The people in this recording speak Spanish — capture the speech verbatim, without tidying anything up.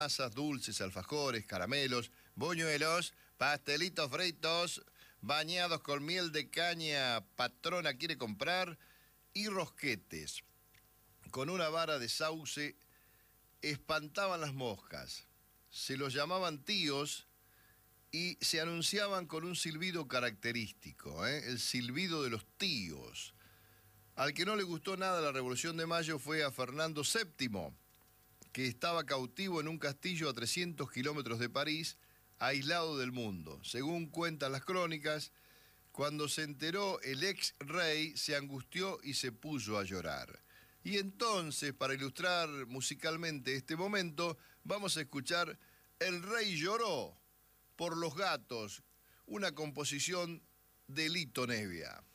masas, dulces, alfajores, caramelos, buñuelos, pastelitos fritos, bañados con miel de caña, patrona quiere comprar, y rosquetes. Con una vara de sauce espantaban las moscas. Se los llamaban tíos y se anunciaban con un silbido característico, ¿eh? El silbido de los tíos. Al que no le gustó nada la Revolución de Mayo fue a Fernando séptimo, que estaba cautivo en un castillo a trescientos kilómetros de París, aislado del mundo. Según cuentan las crónicas, cuando se enteró el ex rey se angustió y se puso a llorar. Y entonces, para ilustrar musicalmente este momento, vamos a escuchar El Rey Lloró por los Gatos, una composición de Lito Nevia.